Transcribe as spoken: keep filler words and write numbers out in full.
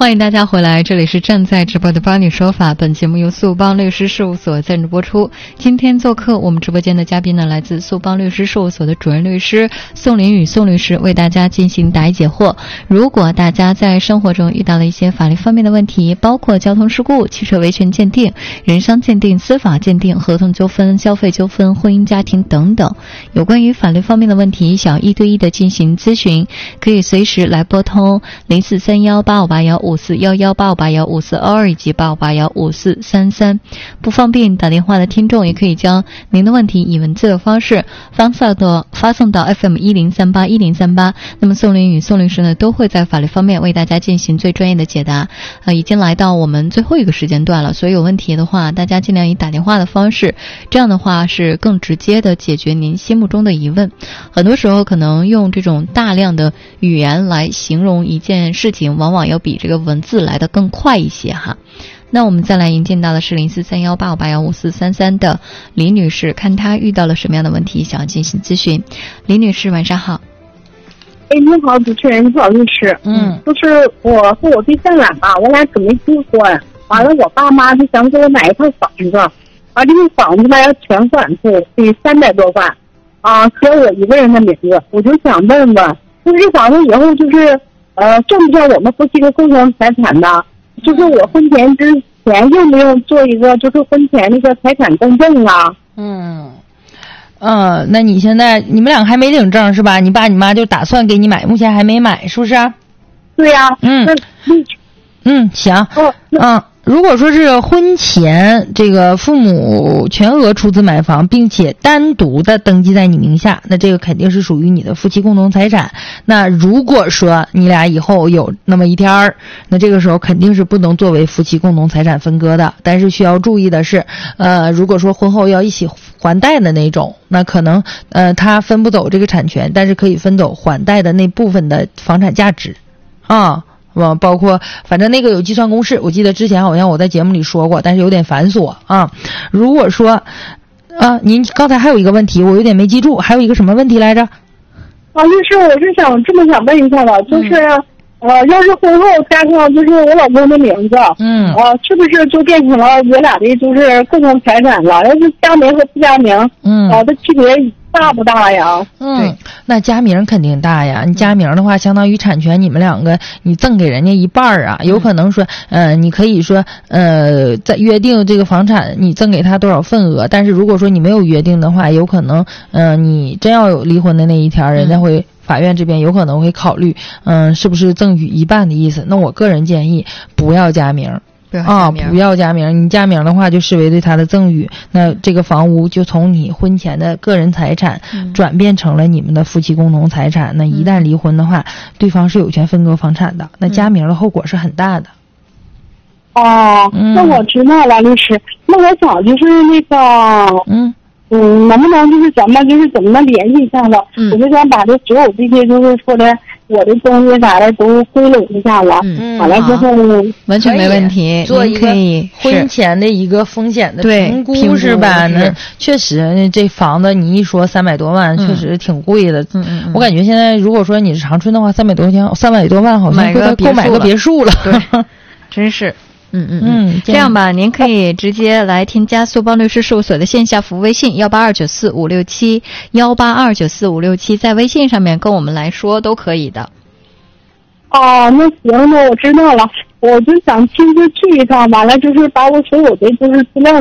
欢迎大家回来，这里是正在直播的帮你说法，本节目由速帮律师事务所赞助播出。今天做客我们直播间的嘉宾呢，来自速帮律师事务所的主任律师宋林宇宋律师，为大家进行答疑解惑。如果大家在生活中遇到了一些法律方面的问题，包括交通事故、汽车维权鉴定、人伤鉴定、司法鉴定、合同纠纷、消费纠纷、婚姻家庭等等，有关于法律方面的问题，想要一对一的进行咨询，可以随时来拨通零四三幺八五八幺五四幺幺八五八幺五四二二以及八五八幺五四三三。不方便打电话的听众，也可以将您的问题以文字的方式发送到发送到 F M 一零三八一零三八。那么宋林与宋律师呢，都会在法律方面为大家进行最专业的解答。呃，已经来到我们最后一个时间段了，所以有问题的话，大家尽量以打电话的方式，这样的话是更直接的解决您心目中的疑问。很多时候可能用这种大量的语言来形容一件事情，往往要比这个文字来得更快一些哈。那我们再来迎接到的是零四三幺八五八幺五四三三的李女士，看她遇到了什么样的问题，想要进行咨询。李女士，晚上好。 哎，你好，主持人，你好，律师。 嗯， 就是我和我对象俩吧，我俩准备结婚，完了我爸妈就想给我买一套房子，完这个房子吧要全款付，得三百多万，啊，写我一个人的名字。我就想问问，就是这房子以后就是呃，算不算我们夫妻的共同财产呢？就是我婚前之前用不用做一个就是婚前那个财产公证啊？ 嗯，嗯，那你现在你们两个还没领证是吧？你爸你妈就打算给你买，目前还没买，是不是？ 对呀、啊。 嗯。嗯，行。 哦。 嗯。如果说是婚前这个父母全额出资买房，并且单独的登记在你名下，那这个肯定是属于你的夫妻共同财产。那如果说你俩以后有那么一天儿，那这个时候肯定是不能作为夫妻共同财产分割的。但是需要注意的是，呃，如果说婚后要一起还贷的那种，那可能呃他分不走这个产权，但是可以分走还贷的那部分的房产价值，啊。我包括反正那个有计算公式，我记得之前好像我在节目里说过，但是有点繁琐啊。如果说啊，您刚才还有一个问题我有点没记住，还有一个什么问题来着？ 啊，律师，我是想这么想问一下的，就是、嗯、呃，要是婚后加上就是我老公的名字， 嗯， 呃，是不是就变成了我俩的就是共同财产了？要是加名和不加名， 嗯， 啊、呃，这区别大不大呀？ 嗯，那加名肯定大呀。你加名的话，相当于产权你们两个你赠给人家一半儿啊。有可能说，呃，你可以说，呃，在约定这个房产你赠给他多少份额，但是如果说你没有约定的话，有可能，嗯、呃，你真要有离婚的那一天，人家会。法院这边有可能会考虑，嗯，是不是赠与一半的意思？那我个人建议不要加名。啊，不要加名。你加名的话，就视为对他的赠与，那这个房屋就从你婚前的个人财产、嗯、转变成了你们的夫妻共同财产。那一旦离婚的话，嗯、对方是有权分割房产的。那加名的后果是很大的。 哦，嗯、那我知道了，律师。那我想就是那个，嗯。嗯，能不能就是咱们就是怎么能联系一下子？嗯，我就想把这所有这些就是说的我的东西啥的都归拢一下子。嗯，完了之后完全没问题， 做一个婚前的一个风险的评估是吧？那确实，这房子你一说三百多万，确实挺贵的。嗯嗯，我感觉现在如果说你是长春的话，三百多块钱，三百多万好像够买个别墅了。 对，真是。嗯嗯嗯，这样吧，您可以直接来添加速帮律师事务所的线下服务微信幺八二九四五六七幺八二九四五六七，在微信上面跟我们来说都可以的。 哦，那行，那我知道了，我就想亲自去一趟，完了就是把我所有的就是资料